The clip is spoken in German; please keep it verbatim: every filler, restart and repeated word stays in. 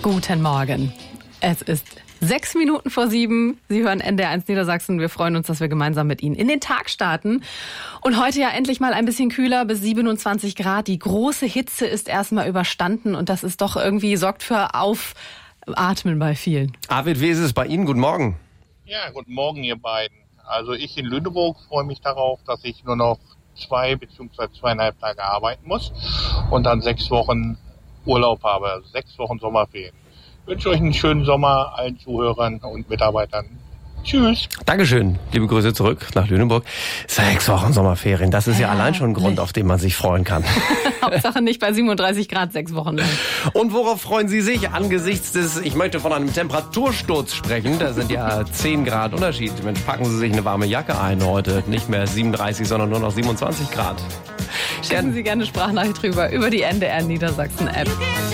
Guten Morgen. Es ist sechs Minuten vor sieben. Sie hören N D R eins Niedersachsen. Wir freuen uns, dass wir gemeinsam mit Ihnen in den Tag starten. Und heute ja endlich mal ein bisschen kühler, bis siebenundzwanzig Grad. Die große Hitze ist erstmal überstanden und das ist doch irgendwie, sorgt für Aufatmen bei vielen. Arvid, wie ist es bei Ihnen? Guten Morgen. Ja, guten Morgen, ihr beiden. Also ich in Lüneburg freue mich darauf, dass ich nur noch zwei bzw. zweieinhalb Tage arbeiten muss und dann sechs Wochen Urlaub habe, also sechs Wochen Sommerferien. Ich wünsche euch einen schönen Sommer, allen Zuhörern und Mitarbeitern. Tschüss. Dankeschön. Liebe Grüße zurück nach Lüneburg. Sechs Wochen Sommerferien, das ist ja, ja allein schon ein Grund, auf den man sich freuen kann. Hauptsache nicht bei siebenunddreißig Grad sechs Wochen lang. Und worauf freuen Sie sich angesichts des, ich möchte von einem Temperatursturz sprechen, da sind ja zehn Grad Unterschied. Mensch, packen Sie sich eine warme Jacke ein heute. Nicht mehr siebenunddreißig, sondern nur noch siebenundzwanzig Grad. Schicken Sie gerne Sprachnachricht drüber über die N D R Niedersachsen App.